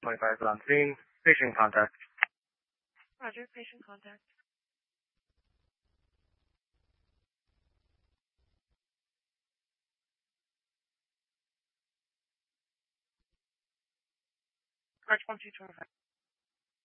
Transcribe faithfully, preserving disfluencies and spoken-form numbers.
twenty-five is on scene. Patient contact. Roger, patient contact. March one two twenty-five.